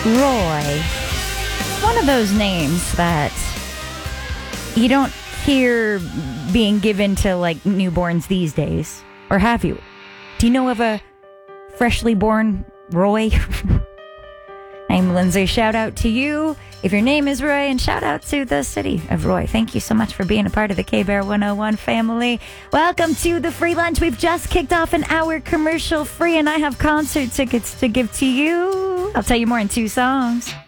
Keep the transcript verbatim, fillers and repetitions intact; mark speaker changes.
Speaker 1: Roy. One of those names that you don't hear being given to like newborns these days. Or have you? Do you know of a freshly born Roy? I'm Lindsay. Shout out to you if your name is Roy, and shout out to the city of Roy. Thank you so much for being a part of the K-Bear one oh one family. Welcome to the free lunch. We've just kicked off an hour commercial free, and I have concert tickets to give to you. I'll tell you more in two songs.